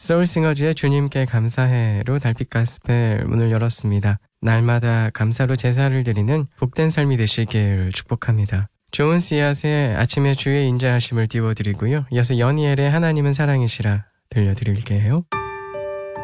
소울싱어즈의 주님께 감사해로 달빛 가스펠 문을 열었습니다. 날마다 감사로 제사를 드리는 복된 삶이 되시길 축복합니다. 좋은 씨앗의 아침의 주의 인자하심을 띄워드리고요. 이어서 연희엘의 하나님은 사랑이시라 들려드릴게요.